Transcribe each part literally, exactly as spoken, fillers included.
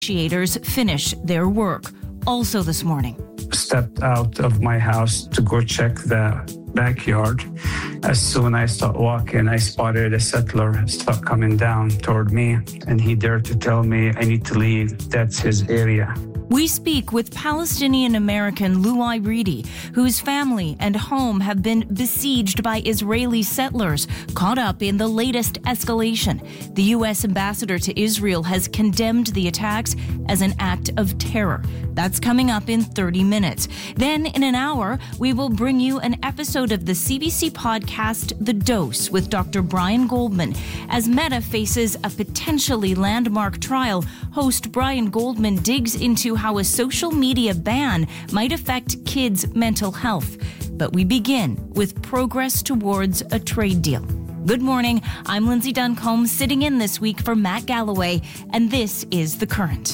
Negotiators finish their work. Also this morning. Stepped out of my house to go check the backyard. As soon as I start walking, I spotted a settler start coming down toward me, and he dared to tell me I need to leave. That's his area. We speak with Palestinian-American Louai Reedy, whose family and home have been besieged by Israeli settlers, caught up in the latest escalation. The U S ambassador to Israel has condemned the attacks as an act of terror. That's coming up in thirty minutes. Then, in an hour, we will bring you an episode of the C B C podcast, The Dose, with Doctor Brian Goldman. As Meta faces a potentially landmark trial, host Brian Goldman digs into how a social media ban might affect kids' mental health. But we begin with progress towards a trade deal. Good morning. I'm Lindsay Duncombe, sitting in this week for Matt Galloway, and this is The Current.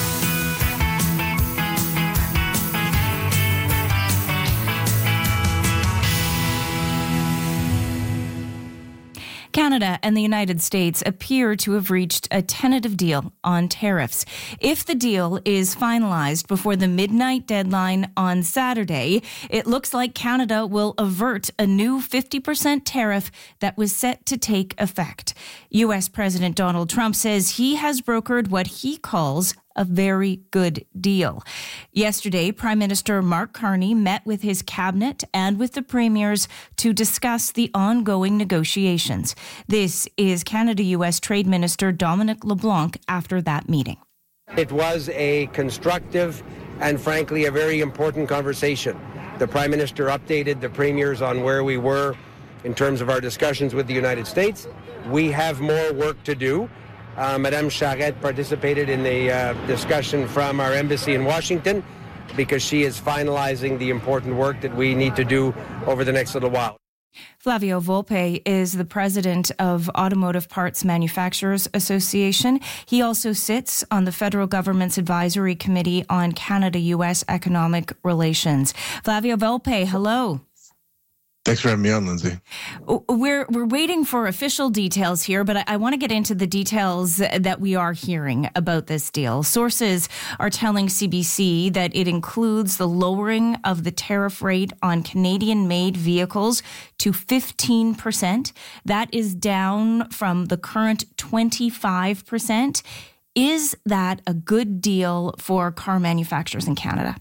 Canada and the United States appear to have reached a tentative deal on tariffs. If the deal is finalized before the midnight deadline on Saturday, it looks like Canada will avert a new fifty percent tariff that was set to take effect. U S President Donald Trump says he has brokered what he calls a very good deal. Yesterday, Prime Minister Mark Carney met with his cabinet and with the premiers to discuss the ongoing negotiations. This is Canada-U S Trade Minister Dominic LeBlanc after that meeting. It was a constructive and, frankly, a very important conversation. The Prime Minister updated the premiers on where we were in terms of our discussions with the United States. We have more work to do. Uh, Madame Charette participated in the uh, discussion from our embassy in Washington because she is finalizing the important work that we need to do over the next little while. Flavio Volpe is the president of Automotive Parts Manufacturers Association. He also sits on the federal government's advisory committee on Canada-U S economic relations. Flavio Volpe, hello. Thanks for having me on, Lindsay. We're we're waiting for official details here, but I, I want to get into the details that we are hearing about this deal. Sources are telling C B C that it includes the lowering of the tariff rate on Canadian-made vehicles to fifteen percent. That is down from the current twenty-five percent. Is that a good deal for car manufacturers in Canada?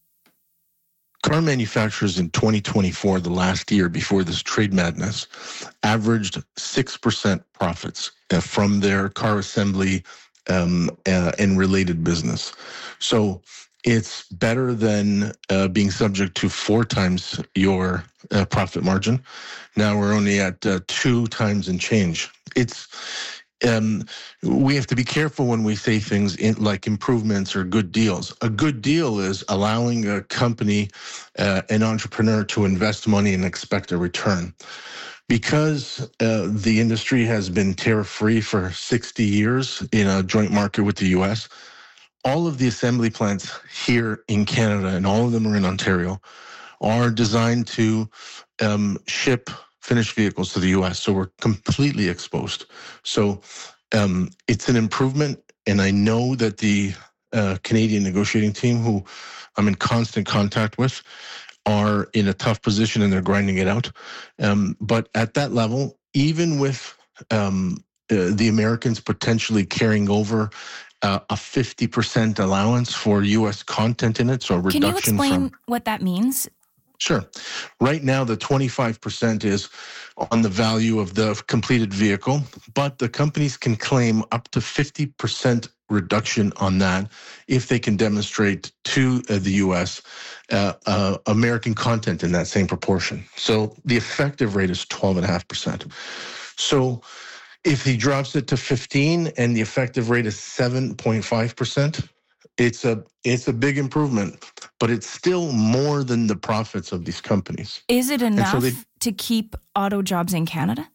Car manufacturers in twenty twenty-four, the last year before this trade madness, averaged six percent profits uh, from their car assembly um, uh, and related business. So it's better than uh, being subject to four times your uh, profit margin. Now we're only at uh, two times and change. It's Um, we have to be careful when we say things in, like improvements or good deals. A good deal is allowing a company, uh, an entrepreneur to invest money and expect a return. Because uh, the industry has been tariff-free for sixty years in a joint market with the U S, all of the assembly plants here in Canada, and all of them are in Ontario, are designed to um, ship finished vehicles to the U S, so we're completely exposed. So um, it's an improvement, and I know that the uh, Canadian negotiating team, who I'm in constant contact with, are in a tough position and they're grinding it out. Um, but at that level, even with um, uh, the Americans potentially carrying over uh, a fifty percent allowance for U S content in it, so a reduction. Can you explain from, what that means? Sure. Right now, the twenty-five percent is on the value of the completed vehicle, but the companies can claim up to fifty percent reduction on that if they can demonstrate to uh, the U S uh, uh, American content in that same proportion. So the effective rate is twelve point five percent. So if he drops it to fifteen and the effective rate is seven point five percent, it's a it's a big improvement, but it's still more than the profits of these companies. Is it enough so they, to keep auto jobs in Canada?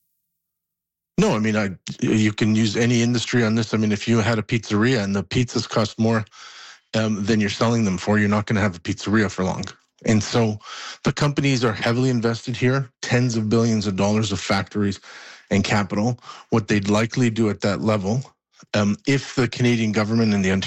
No, I mean, I you can use any industry on this. I mean, if you had a pizzeria and the pizzas cost more um, than you're selling them for, you're not going to have a pizzeria for long. And so the companies are heavily invested here, tens of billions of dollars of factories and capital. What they'd likely do at that level Um, if the Canadian government and the Ontario